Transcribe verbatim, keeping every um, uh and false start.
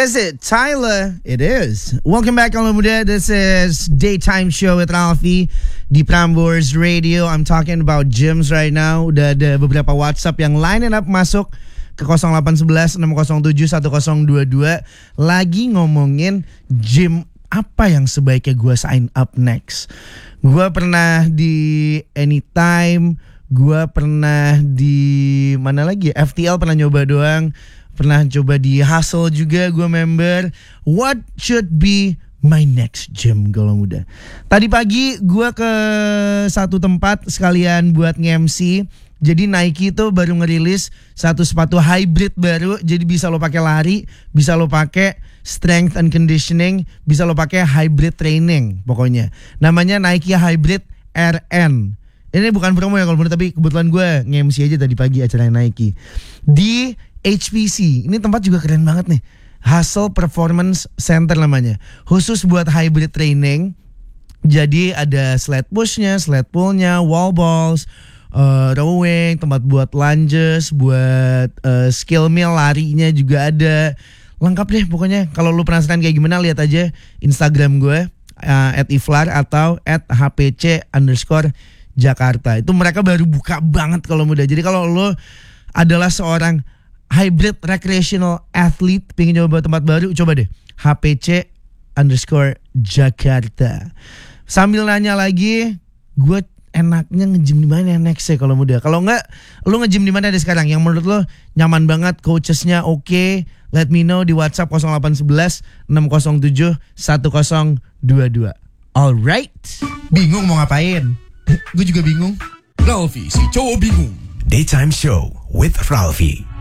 Is it Tyler? It is. Welcome back, Kalau Muda. This is Daytime Show with Ralphie di Prambors Radio. I'm talking about gyms right now. Udah ada beberapa WhatsApp yang line up masuk ke nol delapan satu satu enam nol tujuh satu nol dua dua. Lagi ngomongin gym apa yang sebaiknya gue sign up next. Gue pernah di Anytime. Gue pernah di mana lagi? F T L pernah nyoba doang. Pernah coba di Hustle juga, gue member. What should be my next gym, Kalau Muda? Tadi pagi gue ke satu tempat sekalian buat nge-M C. Jadi Nike tuh baru ngerilis satu sepatu hybrid baru. Jadi bisa lo pakai lari, bisa lo pakai strength and conditioning, bisa lo pakai hybrid training pokoknya. Namanya Nike Hybrid R N. Ini bukan promo ya Kalau Muda, tapi kebetulan gue nge-M C aja tadi pagi acara Nike di H P C. Ini tempat juga keren banget nih. Hustle Performance Center namanya. Khusus buat hybrid training. Jadi ada sled pushnya, sled pullnya, wall balls, uh, rowing, tempat buat lunges, buat uh, skill meal, larinya juga ada. Lengkap deh pokoknya. Kalau lu penasaran kayak gimana, lihat aja Instagram gue uh, at iflar atau at hpc underscore Jakarta. Itu mereka baru buka banget Kalau Muda. Jadi kalau lu adalah seorang hybrid recreational athlete, pengen coba tempat baru, coba deh H P C underscore Jakarta. Sambil nanya lagi, gue enaknya nge-gym di mana next ya Kalau Muda? Kalau enggak, lu nge-gym di mana deh sekarang yang menurut lo nyaman banget, coachesnya oke, okay, let me know di WhatsApp nol delapan satu satu enam nol tujuh satu nol dua dua. Alright. Bingung mau ngapain? Gue juga bingung. Ralphie, si cowok bingung. Daytime Show with Ralphie.